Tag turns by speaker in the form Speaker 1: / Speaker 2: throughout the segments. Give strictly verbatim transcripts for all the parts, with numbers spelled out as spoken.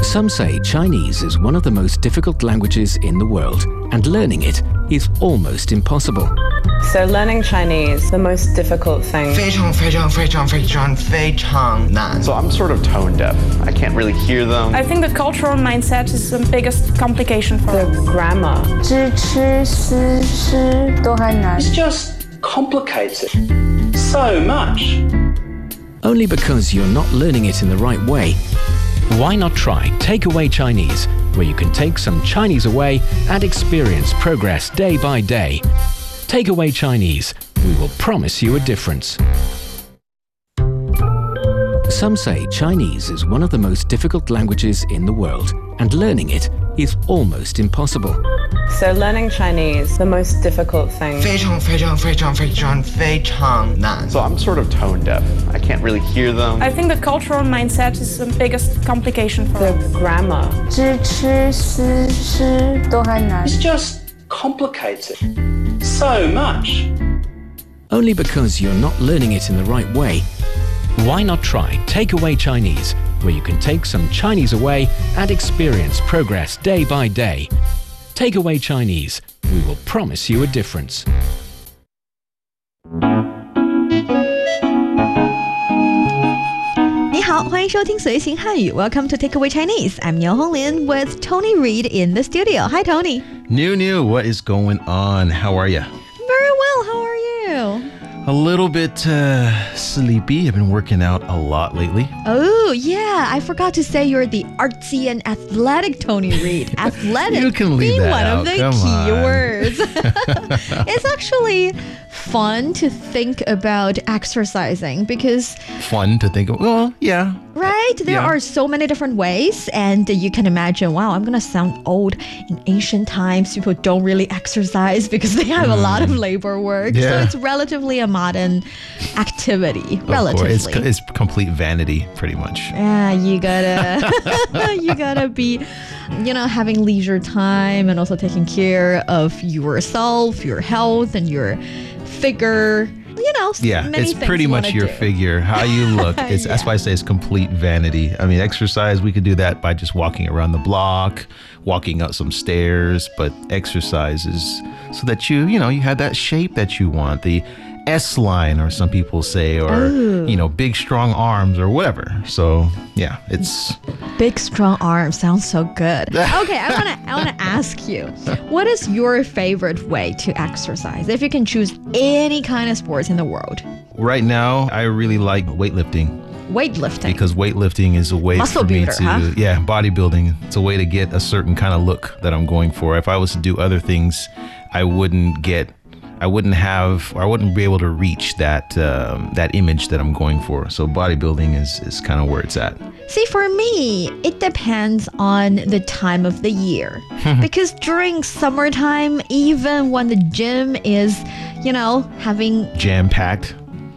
Speaker 1: Some say Chinese is one of the most difficult languages in the world, and learning it is almost impossible.
Speaker 2: So learning Chinese, the most difficult thing.
Speaker 3: 非常非常非常非常非常难.
Speaker 4: So I'm sort of tone deaf. I can't really hear them.
Speaker 5: I think the cultural mindset is the biggest complication for
Speaker 2: The grammar.
Speaker 6: 知吃思诗都还难。
Speaker 7: It's just complicated so much.
Speaker 1: Only because you're not learning it in the right way. Why not try Takeaway Chinese, where you can take some Chinese away and experience progress day by day. Takeaway Chinese, we will promise you a difference. Some say Chinese is one of the most difficult languages in the world, and learning it is almost impossible.
Speaker 2: So learning Chinese, the most difficult thing.
Speaker 3: 非常非常非常非常非常难.
Speaker 4: So I'm sort of tone deaf. I can't really hear them.
Speaker 5: I think the cultural mindset is the biggest complication for
Speaker 2: The grammar.
Speaker 6: 知吃思诗都还难。
Speaker 7: It's just complicated so much.
Speaker 1: Only because you're not learning it in the right way. Why not try Takeaway Chinese, where you can take some Chinese away and experience progress day by day. Takeaway Chinese, we will promise you a difference.
Speaker 8: 你好，欢迎收听随行汉语 Welcome to Takeaway Chinese. I'm Niu Honglin with Tony Reed in the studio. Hi, Tony.
Speaker 9: New, new, what is going on? How are you?
Speaker 8: Very well. How are you?
Speaker 9: A little bit uh, sleepy. I've been working out a lot lately.
Speaker 8: Oh, yeah. I forgot to say you're the artsy and athletic Tony Reed. Athletic
Speaker 9: You can leave
Speaker 8: being
Speaker 9: that
Speaker 8: one
Speaker 9: out.
Speaker 8: of the
Speaker 9: Come
Speaker 8: key
Speaker 9: on.
Speaker 8: words. It's actually fun to think about exercising because,
Speaker 9: Fun to think of. Well, yeah.
Speaker 8: right, there
Speaker 9: Yeah.
Speaker 8: are so many different ways, and you can imagine, wow, I'm going to sound old. In ancient times, people don't really exercise because they have a lot of labor work. So
Speaker 9: Yeah.
Speaker 8: it's relatively a modern activity.
Speaker 9: Of
Speaker 8: Relatively.
Speaker 9: course. It's, it's complete vanity, pretty much.
Speaker 8: Yeah, you gotta, you gotta be, you know, having leisure time and also taking care of yourself, your health, and your figure. You know, s-
Speaker 9: Yeah,
Speaker 8: many
Speaker 9: it's
Speaker 8: things
Speaker 9: pretty
Speaker 8: you
Speaker 9: much
Speaker 8: wanna
Speaker 9: your
Speaker 8: do.
Speaker 9: figure, how you look. It's, That's
Speaker 8: Yeah.
Speaker 9: why I say it's complete vanity. I mean, exercise, we could do that by just walking around the block, walking up some stairs, but exercise is so that you, you know, you have that shape that you want, the S line, or some people say, or, you know, big, strong arms or whatever. So, yeah, it's...
Speaker 8: Big strong arm sounds so good. Okay, I wanna, I wanna ask you, what is your favorite way to exercise? If you can choose any kind of sports in the world,
Speaker 9: Right now, I really like weightlifting.
Speaker 8: weightlifting.
Speaker 9: Because weightlifting is a way
Speaker 8: Muscle
Speaker 9: for me
Speaker 8: builder,
Speaker 9: to,
Speaker 8: huh?
Speaker 9: yeah, bodybuilding. It's a way to get a certain kind of look that I'm going for. If I was to do other things, I wouldn't get, I wouldn't have, or I wouldn't be able to reach that um, that image that I'm going for. So bodybuilding is is kind of where it's at.
Speaker 8: See, for me, it depends on the time of the year. Because during summertime, even when the gym is, you know, having
Speaker 9: Jam packed.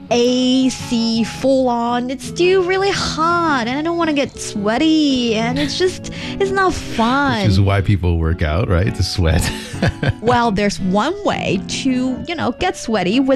Speaker 8: A C full on, it's still really hot and I don't want to get sweaty and it's just, it's not fun.
Speaker 9: Which is why people work out, right? To sweat.
Speaker 8: Well, there's one way to, you know, get sweaty with